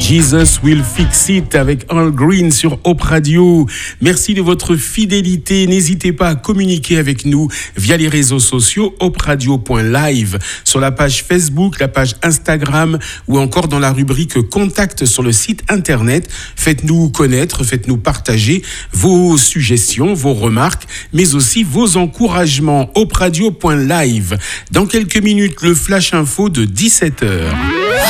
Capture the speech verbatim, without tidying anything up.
Jesus Will Fix It avec Al Green sur Hope Radio. Merci de votre fidélité. N'hésitez pas à communiquer avec nous via les réseaux sociaux hope radio point live, sur la page Facebook, la page Instagram ou encore dans la rubrique Contact sur le site internet. Faites-nous connaître, faites-nous partager vos suggestions, vos remarques, mais aussi vos encouragements. hope radio point live. Dans quelques minutes, le Flash Info de dix-sept heures.